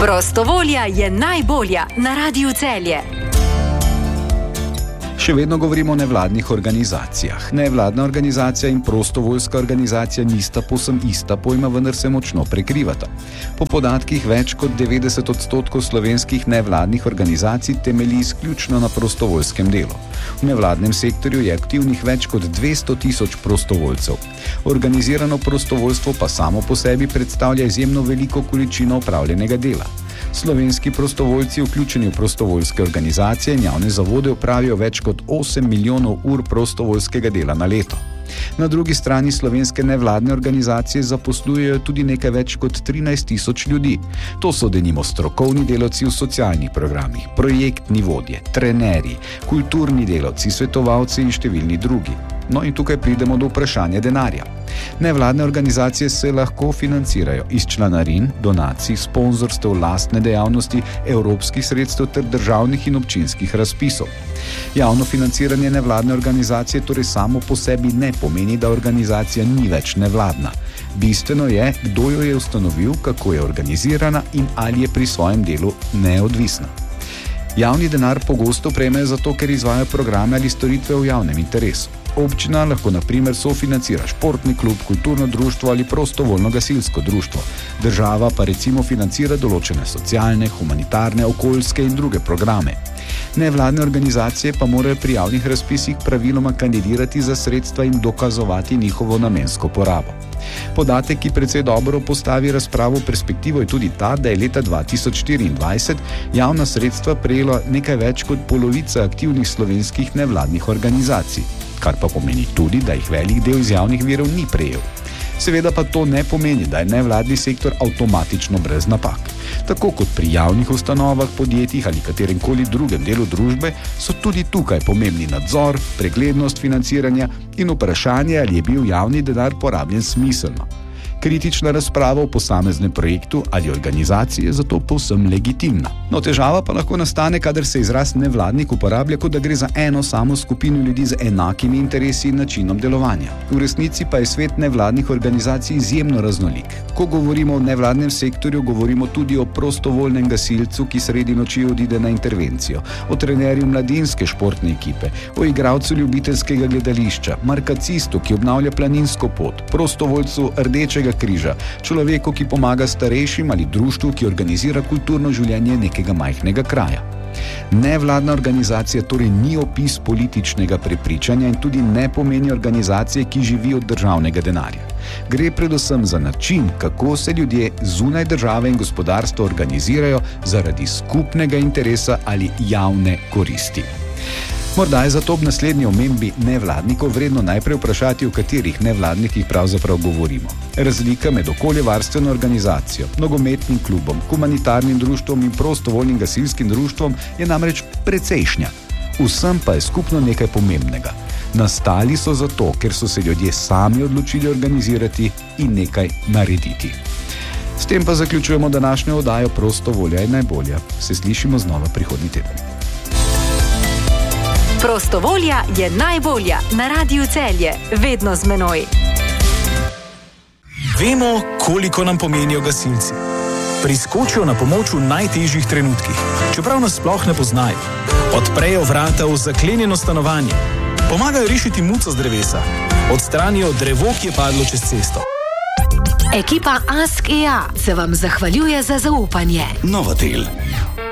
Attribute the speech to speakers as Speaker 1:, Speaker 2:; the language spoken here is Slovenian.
Speaker 1: Prostovolja je najbolja na Radiu Celje.
Speaker 2: Še vedno govorimo o nevladnih organizacijah. Nevladna organizacija in prostovoljska organizacija nista povsem ista pojma, vendar se močno prekrivata. Po podatkih več kot 90% slovenskih nevladnih organizacij temelji izključno na prostovoljskem delu. V nevladnem sektorju je aktivnih več kot 200 000 prostovoljcev. Organizirano prostovoljstvo pa samo po sebi predstavlja izjemno veliko količino opravljenega dela. Slovenski prostovoljci, vključeni v prostovoljske organizacije in javne zavode, opravijo več kot 8 milijonov ur prostovoljskega dela na leto. Na drugi strani slovenske nevladne organizacije zaposlujejo tudi nekaj več kot 13 000 ljudi. To so denimo strokovni delavci v socialnih programih, projektni vodje, trenerji, kulturni delavci, svetovalci in številni drugi. No in tukaj pridemo do vprašanja denarja. Nevladne organizacije se lahko financirajo iz članarin, donacij, sponzorstev, lastne dejavnosti, evropskih sredstev ter državnih in občinskih razpisov. Javno financiranje nevladne organizacije torej samo po sebi ne pomeni, da organizacija ni več nevladna. Bistveno je, kdo jo je ustanovil, kako je organizirana in ali je pri svojem delu neodvisna. Javni denar pogosto prejmejo zato, ker izvajajo programe ali storitve v javnem interesu. Občina lahko na primer sofinancira športni klub, kulturno društvo ali prostovoljno gasilsko društvo. Država pa recimo financira določene socialne, humanitarne, okoljske in druge programe. Nevladne organizacije pa morajo pri javnih razpisih praviloma kandidirati za sredstva in dokazovati njihovo namensko porabo. Podatek, ki precej dobro postavi razpravo v perspektivo, je tudi ta, da je leta 2024 javna sredstva prejela nekaj več kot polovica aktivnih slovenskih nevladnih organizacij, kar pa pomeni tudi, da jih velik del iz javnih virov ni prejel. Seveda pa to ne pomeni, da je nevladni sektor avtomatično brez napak. Tako kot pri javnih ustanovah, podjetjih ali kateremkoli drugem delu družbe, so tudi tukaj pomembni nadzor, preglednost financiranja in vprašanje, ali je bil javni denar porabljen smiselno. Kritična razprava o posameznem projektu ali organizaciji je zato povsem legitimna. No, težava pa lahko nastane, kadar se izraz nevladnik uporablja, kot da gre za eno samo skupino ljudi z enakimi interesi in načinom delovanja. V resnici pa je svet nevladnih organizacij izjemno raznolik. Ko govorimo o nevladnem sektorju, govorimo tudi o prostovoljnem gasilcu, ki sredi noči odide na intervencijo, o trenerju mladinske športne ekipe, o igralcu ljubiteljskega gledališča, markacistu, ki obnavlja planinsko pot, prostovoljcu Rdečega križa, človeku, ki pomaga starejšim ali društvu, ki organizira kulturno življenje nekega majhnega kraja. Nevladna organizacija torej ni opis političnega prepričanja in tudi ne pomeni organizacije, ki živi od državnega denarja. Gre predvsem za način, kako se ljudje zunaj države in gospodarstva organizirajo zaradi skupnega interesa ali javne koristi. Morda je zato ob naslednji omembi nevladnikov vredno najprej vprašati, o katerih nevladnikih pravzaprav govorimo. Razlika med okoljevarstveno organizacijo, nogometnim klubom, humanitarnim društvom in prostovoljnim gasilskim društvom je namreč precejšnja. Vsem pa je skupno nekaj pomembnega. Nastali so zato, ker so se ljudje sami odločili organizirati in nekaj narediti. S tem pa zaključujemo današnjo oddajo Prostovolja je najbolja. Se slišimo znova prihodnji teden.
Speaker 1: Prostovolja je najbolja na Radiu Celje, vedno z menoj.
Speaker 3: Vemo, koliko nam pomenijo gasilci. Priskočijo na pomoč v najtežjih trenutkih, čeprav nas sploh ne poznajo. Odprejo vrata v zaklenjeno stanovanje, pomagajo rešiti muco z drevesa, odstranijo drevo, ki je padlo čez cesto.
Speaker 1: Ekipa Ask EA se vam zahvaljuje za zaupanje.
Speaker 4: Novotel.